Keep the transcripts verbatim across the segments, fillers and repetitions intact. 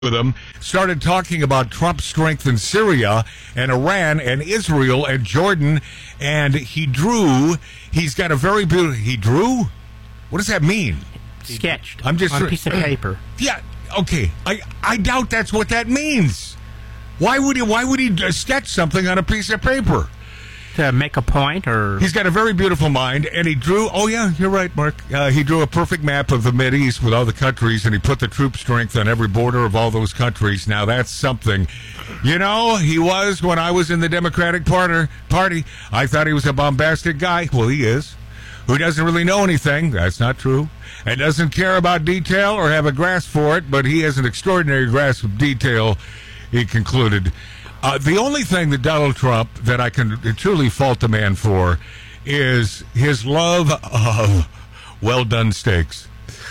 with him, started talking about Trump's strength in Syria and Iran and Israel and Jordan, and he drew, he's got a very beautiful, he drew? What does that mean? Sketched I'm just on a piece of paper. Yeah, okay. I, I doubt that's what that means. Why would he, why would he sketch something on a piece of paper? To make a point, or he's got a very beautiful mind, and he drew. Oh yeah, you're right, Mark. Uh, he drew a perfect map of the Mideast with all the countries, and he put the troop strength on every border of all those countries. Now that's something. You know, he was when I was in the Democratic Party. Party, I thought he was a bombastic guy. Well, he is. Who doesn't really know anything? That's not true. And doesn't care about detail or have a grasp for it. But he has an extraordinary grasp of detail. He concluded. Uh, the only thing that Donald Trump that I can truly fault the man for is his love of well-done steaks.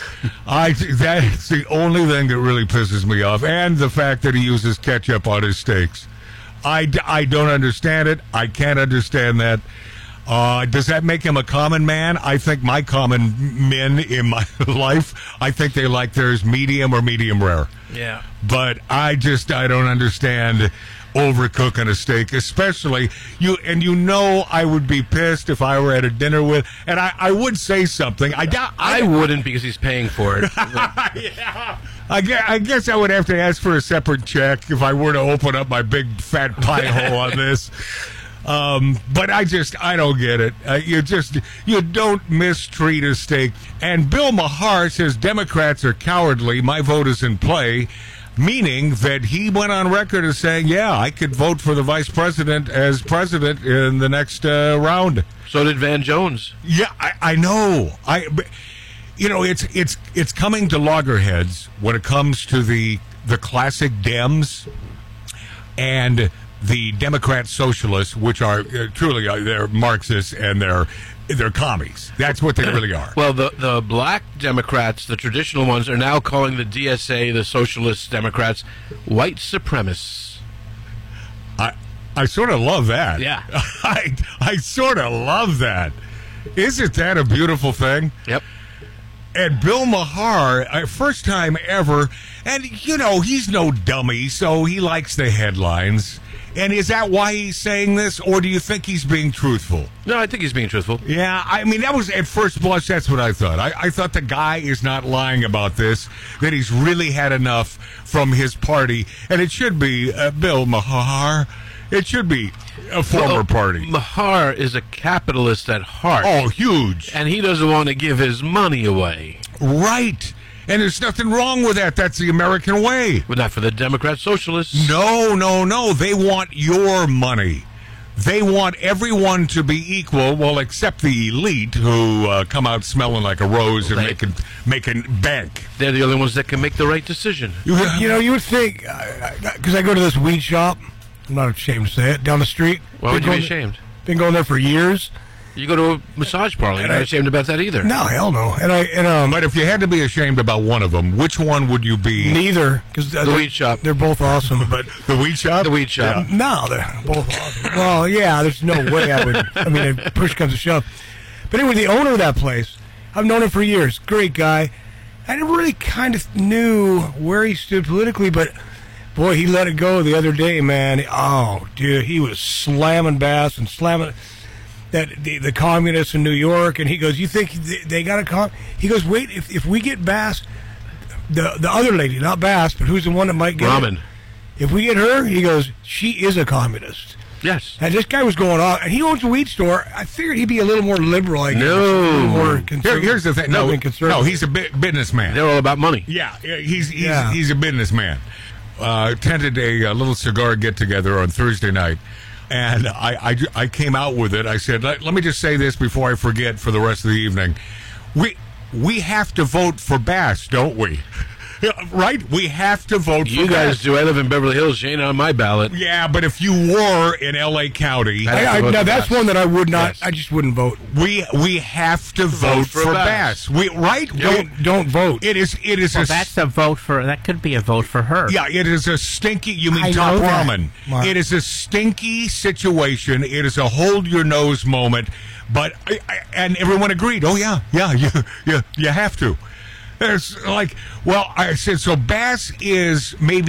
I that's the only thing that really pisses me off, and the fact that he uses ketchup on his steaks. I, I don't understand it. I can't understand that. Uh, does that make him a common man? I think my common men in my life, I think they like theirs medium or medium rare. Yeah. But I just, I don't understand overcooking a steak, especially you. And you know, I would be pissed if I were at a dinner with, and I, I would say something. I doubt I, I wouldn't because he's paying for it. Yeah. I guess, I guess I would have to ask for a separate check if I were to open up my big fat pie hole on this. Um, but I just, I don't get it. Uh, you just, you don't mistreat a steak. And Bill Maher says Democrats are cowardly. My vote is in play. Meaning that he went on record as saying, yeah, I could vote for the vice president as president in the next uh, round. So did Van Jones. Yeah, I, I know. I, you know, it's it's it's coming to loggerheads when it comes to the the classic Dems and the Democrat socialists, which are uh, truly uh, they're Marxists and they're they're commies. That's what they really are. Well, the the black Democrats, the traditional ones, are now calling the D S A, the socialist Democrats, white supremacists. I I sort of love that. Yeah. I I sort of love that. Isn't that a beautiful thing? Yep. And Bill Maher, uh, first time ever, and you know he's no dummy, so he likes the headlines. And is that why he's saying this, or do you think he's being truthful? No, I think he's being truthful. Yeah, I mean, that was, at first blush, that's what I thought. I, I thought the guy is not lying about this, that he's really had enough from his party, and it should be uh, Bill Maher. It should be a former well, party. Maher is a capitalist at heart. Oh, huge. And he doesn't want to give his money away. Right. And there's nothing wrong with that. That's the American way. But not for the Democrat socialists. No, no, no. They want your money. They want everyone to be equal, well, except the elite who uh, come out smelling like a rose and They- making making bank. They're the only ones that can make the right decision. You, you know, you would think, because I go to this weed shop, I'm not ashamed to say it, down the street. Why would Been you be going- ashamed? Been going there for years. You go to a massage parlor. You're And not I- ashamed about that either. No, hell no. And I and um, But if you had to be ashamed about one of them, which one would you be? neither, because The weed shop. They're both awesome, but The weed shop? The weed shop. Yeah. no, they're both awesome. Well, yeah, there's no way I would. I mean, if push comes to shove. But anyway, the owner of that place, I've known him for years. Great guy. I never really kind of knew where he stood politically, but boy, he let it go the other day, man. Oh, dude, he was slamming Bass and slamming that the, the communists in New York, and he goes, "You think they, they got a com?" He goes, "Wait, if if we get Bass, the the other lady, not Bass, but who's the one that might get Ramen. it? If we get her," he goes, "she is a communist." Yes. And this guy was going on, and he owns a weed store. I figured he'd be a little more liberal, I guess. No. A little more Here, conservative. here's the thing. No, Not conservative. no, he's a bi- businessman. They're all about money. Yeah, he's he's Yeah. he's a businessman. Uh, attended a, a little cigar get together on Thursday night, and I, I, I came out with it. I said, let, let me just say this before I forget for the rest of the evening. We we have to vote for Bass, don't we? Right? We have to vote for You Bass. guys do. I live in Beverly Hills. She ain't on my ballot. Yeah, but if you were in L A County, I- I, I, vote now for that's Bass. one that I would not. Yes. I just wouldn't vote. we we have to vote, for for, Bass. Bass. We right? Don't don't vote. It is it is well, a that's a vote for. That could be a vote for her. Yeah, it is a stinky. You mean I top know that, ramen? Mark. It is a stinky situation. It is a hold your nose moment. But I, I, and everyone agreed. Oh yeah, yeah, you you you have to. It's like, well, I said, so Bass is maybe